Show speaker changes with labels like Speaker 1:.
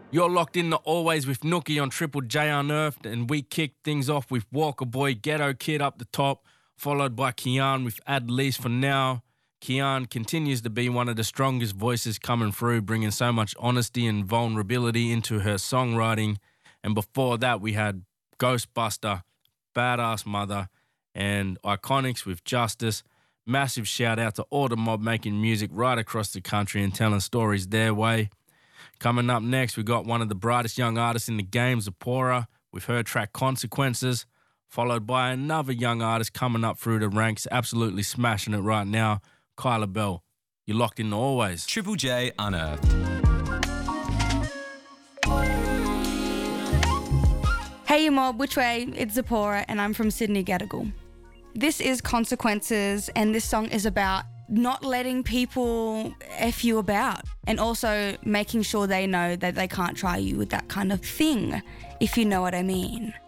Speaker 1: You're locked in to Always with Nookie on Triple J Unearthed, and we kicked things off with Walker Boy, Ghetto Kid up the top, followed by Kian with At Least For Now. Kian continues to be one of the strongest voices coming through, bringing so much honesty and vulnerability into her songwriting. And before that, we had Ghostbuster, Badass Mother, and Iconics with Justice. Massive shout out to all the mob making music right across the country and telling stories their way. Coming up next, we got one of the brightest young artists in the game, Zipporah, with her track Consequences, followed by another young artist coming up through the ranks, absolutely smashing it right now, Kyla Bell. You're locked in Always.
Speaker 2: Triple J Unearthed.
Speaker 3: Hey you mob, which way? It's Zipporah and I'm from Sydney Gadigal. This is Consequences, and this song is about not letting people F you about, and also making sure they know that they can't try you with that kind of thing, if you know what I mean.